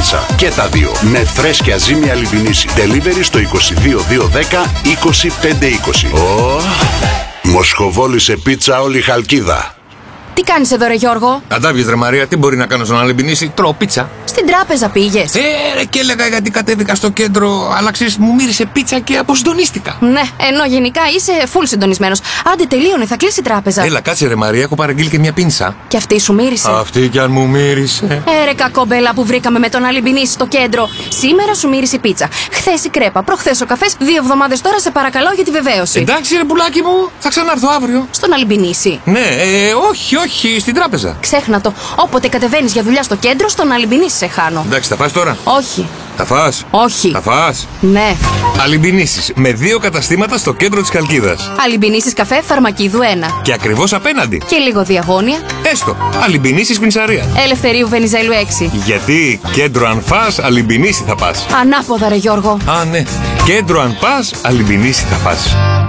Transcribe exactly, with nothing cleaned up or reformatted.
πίτσα. Και τα δύο με φρέσκια ζύμη Αλιμπινίση. Delivery στο είκοσι δύο δύο δέκα είκοσι πέντε είκοσι. Oh. Μοσχοβόλη σε πίτσα όλη η Χαλκίδα. Τι κάνεις εδώ ρε Γιώργο? Αντάβιες ρε Μαρία, τι μπορεί να κάνω στον Αλιμπινίση? Τρώω πίτσα. Στην τράπεζα πήγες? Ε, ρε, και έλεγα γιατί κατέβηκα στο κέντρο, αλλά ξέρεις, μου μύρισε πίτσα και αποσυντονίστηκα. Ναι, ενώ γενικά είσαι full συντονισμένος. Άντε τελείωνε, θα κλείσει η τράπεζα. Έλα, κάτσε ρε Μαρία, έχω παραγγείλει και μια πίνσα. Και αυτή σου μύρισε? Αυτή κι αν μου μύρισε. Ε, ρε κακόμπελα που βρήκαμε με τον Αλιμπινίση στο κέντρο. Σήμερα σου μύρισε η πίτσα. Χθες η κρέπα, προχθές ο καφές. Δύο εβδομάδες τώρα σε παρακαλώ για τη βεβαίωση. Εντάξει ρε πουλάκι μου, θα ξανάρθω αύριο. Στον Αλιμπινίση? Ναι, ε, όχι, όχι, στην τράπεζα. Ξέχνα το. Όποτε κατεβαίνεις για δουλειά στο κέντρο, στον Αλιμπινίση σε χάνω. Εντάξει, θα φας τώρα? Όχι. Θα φας? Όχι. Θα φας? Ναι. Αλιμπινίσεις με δύο καταστήματα στο κέντρο της Χαλκίδας. Αλιμπινίσεις καφέ Φαρμακίδου ένα. Και ακριβώς απέναντι. Και λίγο διαγώνια. Έστω. Αλιμπινίσεις Πινσαρία. Ελευθερίου Βενιζέλου έξι. Γιατί κέντρο αν φας, Αλιμπινίση θα πας. Ανάποδα ρε Γιώργο. Α, ναι. Κέντρο αν πας, Αλιμπινίση θα πας.